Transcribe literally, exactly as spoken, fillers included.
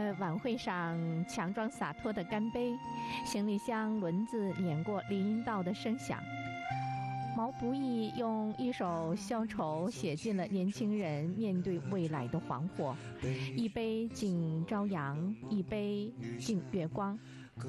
在晚会上强壮洒脱的干杯，行李箱轮子碾过林荫道的声响。毛不易用一首消愁写尽了年轻人面对未来的惶惑。一杯敬朝阳，一杯敬月光，